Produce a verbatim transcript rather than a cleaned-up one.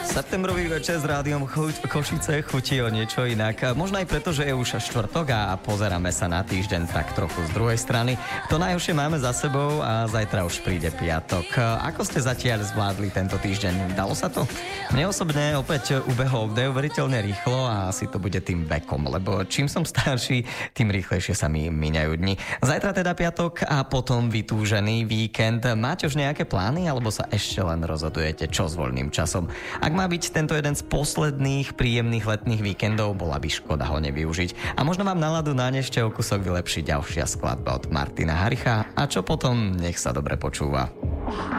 Septembrový večer s rádiom Chuť, Košice chutí o niečo inak. Možno aj preto, že je už štvrtok a pozeráme sa na týždeň tak trochu z druhej strany. To najhoršie máme za sebou a zajtra už príde piatok. Ako ste zatiaľ zvládli tento týždeň? Dalo sa to? Mne osobne opäť ubehol neuveriteľne rýchlo a asi to bude tým vekom, lebo čím som starší, tým rýchlejšie sa mi míňajú dni. Zajtra teda piatok a potom vytúžený víkend. Máte už nejaké plány alebo sa ešte len rozhodujete, čo s voľným časom? Ak má byť tento jeden z posledných príjemných letných víkendov, bola by škoda ho nevyužiť. A možno vám náladu na ne ešte o kúsok vylepší ďalšia skladba od Martina Haricha. A čo potom, nech sa dobre počúva.